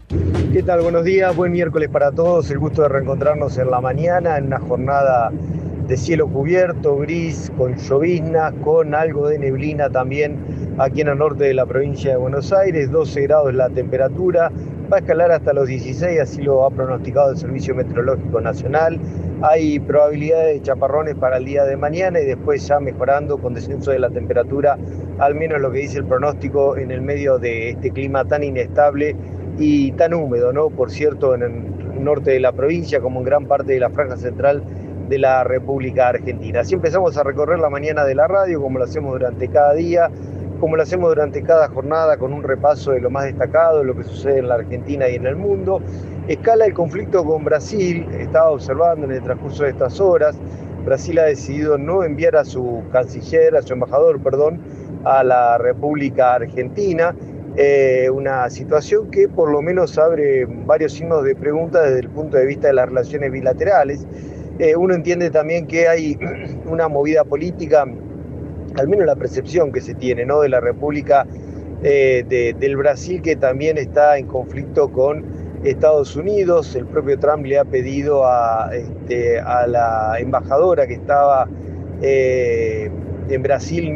¿Qué tal? Buenos días, buen miércoles para todos. El gusto de reencontrarnos en la mañana en una jornada de cielo cubierto, gris, con lloviznas, con algo de neblina también aquí en el norte de la provincia de Buenos Aires. 12 grados la temperatura, va a escalar hasta los 16, así lo ha pronosticado el Servicio Meteorológico Nacional. Hay probabilidades de chaparrones para el día de mañana y después ya mejorando con descenso de la temperatura, al menos lo que dice el pronóstico en el medio de este clima tan inestable y tan húmedo, ¿no? Por cierto, en el norte de la provincia, como en gran parte de la franja central de la República Argentina. Así empezamos a recorrer la mañana de la radio, como lo hacemos durante cada día, como lo hacemos durante cada jornada, con un repaso de lo más destacado, de lo que sucede en la Argentina y en el mundo. Escala el conflicto con Brasil, estaba observando en el transcurso de estas horas. Brasil ha decidido no enviar a su canciller, a su embajador, perdón, a la República Argentina. Una situación que por lo menos abre varios signos de pregunta desde el punto de vista de las relaciones bilaterales. Uno entiende también que hay una movida política, al menos la percepción que se tiene, ¿no?, de la República del Brasil, que también está en conflicto con Estados Unidos. El propio Trump le ha pedido a la embajadora que estaba en Brasil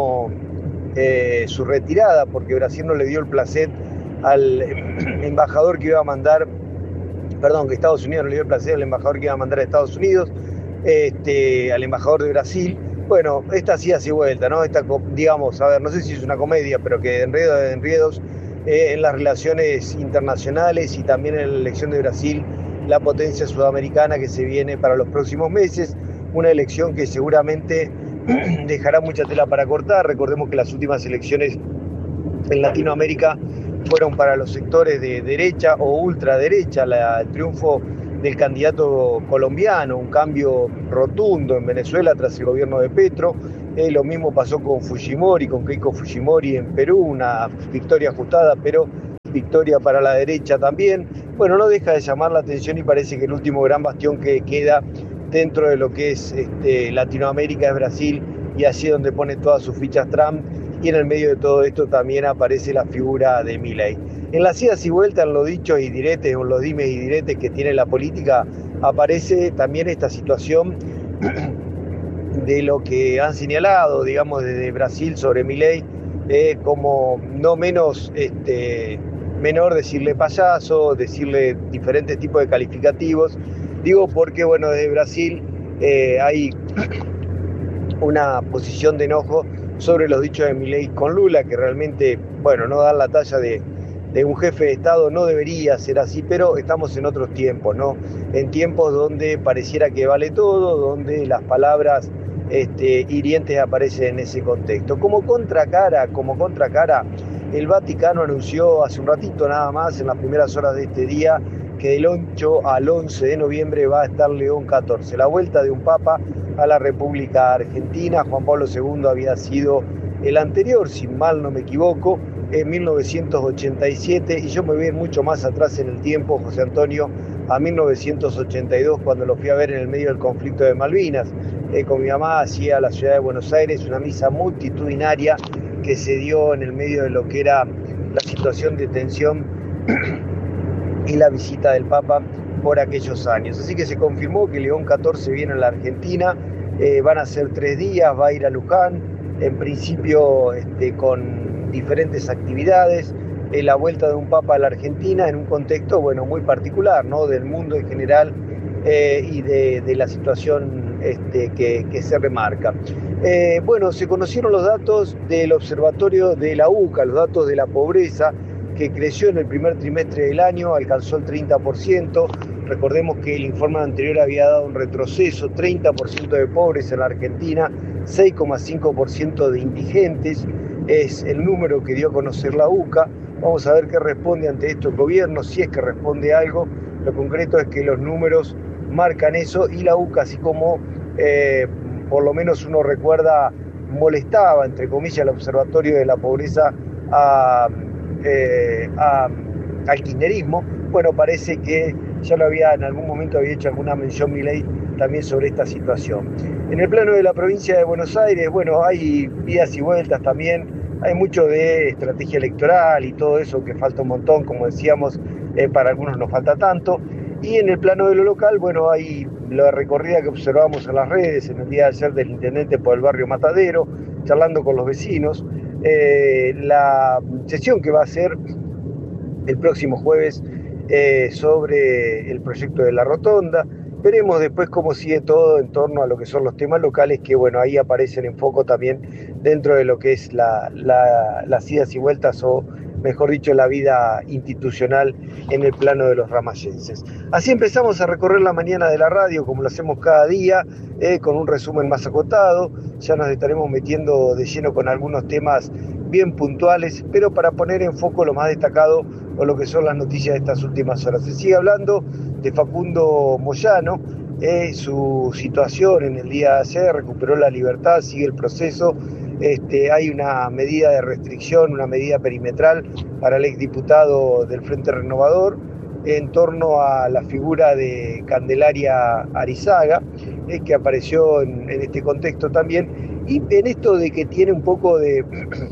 su retirada, porque Brasil no le dio el placer al embajador que iba a mandar, perdón, que Estados Unidos no le dio el placer al embajador que iba a mandar a Estados Unidos, al embajador de Brasil. Bueno, esta sí hace vuelta, ¿no? Esta, digamos, a ver, no sé si es una comedia, pero que enredos en las relaciones internacionales y también en la elección de Brasil, la potencia sudamericana que se viene para los próximos meses, una elección que seguramente dejará mucha tela para cortar. Recordemos que las últimas elecciones en Latinoamérica fueron para los sectores de derecha o ultraderecha. El triunfo del candidato colombiano, un cambio rotundo en Venezuela tras el gobierno de Petro. Lo mismo pasó con Fujimori, con Keiko Fujimori en Perú, una victoria ajustada, pero victoria para la derecha también. Bueno, no deja de llamar la atención y parece que el último gran bastión que queda dentro de lo que es Latinoamérica es Brasil, y así es donde pone todas sus fichas Trump, y en el medio de todo esto también aparece la figura de Milei. En las idas y vueltas, en los dichos y diretes, o en los dimes y diretes que tiene la política, aparece también esta situación de lo que han señalado, digamos, desde Brasil sobre Milei, como no menos menor decirle payaso, decirle diferentes tipos de calificativos. Digo porque, bueno, desde Brasil hay una posición de enojo sobre los dichos de Milei con Lula, que realmente, bueno, no dan la talla de un jefe de Estado, no debería ser así, pero estamos en otros tiempos, ¿no? En tiempos donde pareciera que vale todo, donde las palabras hirientes aparecen en ese contexto. Como contracara, el Vaticano anunció hace un ratito nada más, en las primeras horas de este día, que del 8 al 11 de noviembre va a estar León XIV, la vuelta de un papa a la República Argentina. Juan Pablo II había sido el anterior, si mal no me equivoco, en 1987, y yo me voy mucho más atrás en el tiempo, José Antonio, a 1982, cuando lo fui a ver en el medio del conflicto de Malvinas. Con mi mamá hacía a la ciudad de Buenos Aires una misa multitudinaria que se dio en el medio de lo que era la situación de tensión y la visita del Papa por aquellos años. Así que se confirmó que León XIV viene a la Argentina. Van a ser 3 días, va a ir a Luján, en principio con diferentes actividades. La vuelta de un Papa a la Argentina en un contexto, bueno, muy particular, ¿no?, del mundo en general, y de la situación que se remarca. Bueno, se conocieron los datos del observatorio de la UCA, los datos de la pobreza, que creció en el primer trimestre del año, alcanzó el 30%. Recordemos que el informe anterior había dado un retroceso, 30% de pobres en la Argentina, 6,5% de indigentes, es el número que dio a conocer la UCA. Vamos a ver qué responde ante esto el gobierno, si es que responde algo. Lo concreto es que los números marcan eso, y la UCA, así como por lo menos uno recuerda, molestaba, entre comillas, el observatorio de la pobreza al kirchnerismo. Bueno, parece que ya lo había, en algún momento había hecho alguna mención Milei también sobre esta situación. En el plano de la provincia de Buenos Aires, bueno, hay idas y vueltas también, hay mucho de estrategia electoral y todo eso, que falta un montón, como decíamos, para algunos nos falta tanto. Y en el plano de lo local, bueno, hay la recorrida que observamos en las redes en el día de ayer del intendente por el barrio Matadero, charlando con los vecinos, la sesión que va a ser el próximo jueves sobre el proyecto de la rotonda. Veremos después cómo sigue todo en torno a lo que son los temas locales, que bueno, ahí aparecen en foco también dentro de lo que es las idas y vueltas, o mejor dicho, la vida institucional en el plano de los ramayenses. Así empezamos a recorrer la mañana de la radio, como lo hacemos cada día, con un resumen más acotado. Ya nos estaremos metiendo de lleno con algunos temas bien puntuales, pero para poner en foco lo más destacado o lo que son las noticias de estas últimas horas. Se sigue hablando de Facundo Moyano, su situación en el día de ayer, recuperó la libertad, sigue el proceso. Hay una medida de restricción, una medida perimetral para el exdiputado del Frente Renovador en torno a la figura de Candelaria Arizaga, que apareció en este contexto también, y en esto de que tiene un poco de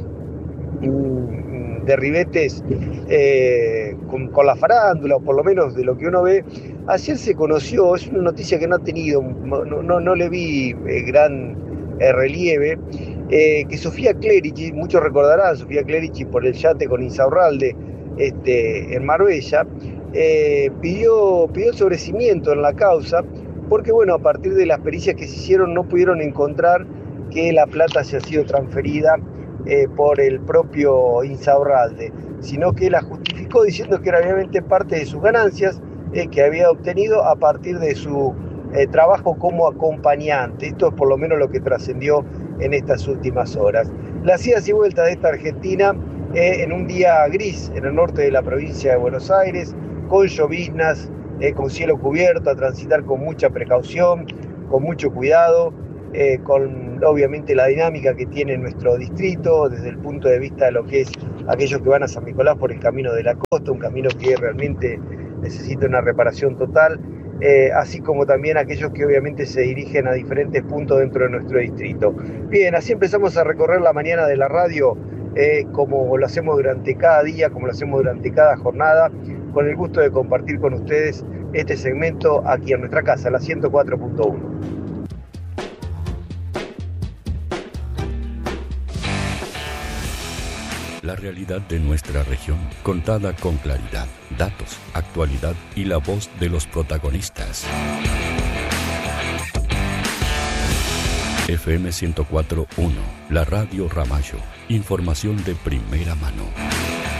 ribetes con la farándula, o por lo menos de lo que uno ve. Ayer se conoció, es una noticia que no ha tenido, no le vi gran relieve, que Sofía Clerici, muchos recordarán Sofía Clerici por el yate con Insaurralde en Marbella, pidió el sobrecimiento en la causa, porque bueno, a partir de las pericias que se hicieron no pudieron encontrar que la plata se ha sido transferida por el propio Insaurralde, sino que la justificó diciendo que era obviamente parte de sus ganancias que había obtenido a partir de su trabajo como acompañante. Esto es por lo menos lo que trascendió en estas últimas horas. Las idas y vueltas de esta Argentina en un día gris en el norte de la provincia de Buenos Aires, con lloviznas, con cielo cubierto, a transitar con mucha precaución, con mucho cuidado, con obviamente la dinámica que tiene nuestro distrito desde el punto de vista de lo que es aquellos que van a San Nicolás por el camino de la costa, un camino que realmente necesita una reparación total, así como también aquellos que obviamente se dirigen a diferentes puntos dentro de nuestro distrito. Bien, así empezamos a recorrer la mañana de la radio, como lo hacemos durante cada día, como lo hacemos durante cada jornada, con el gusto de compartir con ustedes este segmento aquí en nuestra casa, la 104.1. La realidad de nuestra región, contada con claridad, datos, actualidad y la voz de los protagonistas. FM 104.1, la Radio Ramallo. Información de primera mano.